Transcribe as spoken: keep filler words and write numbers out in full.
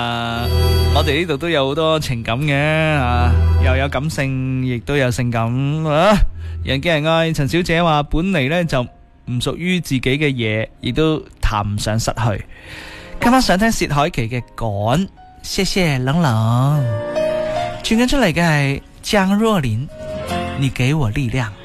啊，我哋呢度都有好多情感嘅啊，又有感性，亦都有性感啊。人見人愛，陳小姐話本嚟呢就唔屬於自己嘅嘢，亦都談唔上失去。今晚想聽薛凱琪嘅趕，謝謝冷冷。轉緊出嚟嘅係張若琳，你給我力量。